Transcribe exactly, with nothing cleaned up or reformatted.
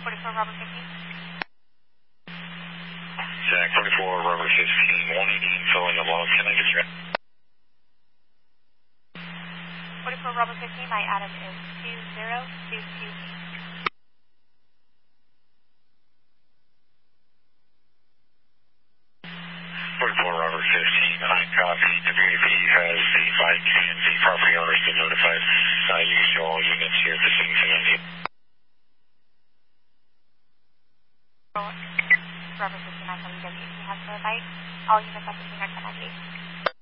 forty-four, Robert fifteen. Jack forty-four, Robert fifteen, wanting info in the log. Can I get your... forty-four, Robert fifteen, my Adam is two zero two two eight. forty-four, Robert fifteen, I copy. W A P has the five K and Z property owners been notified. Uh, you can show all units here for anything I need. Robert fifteen, I W A P has notified. All units at the scene are ten ninety-eight.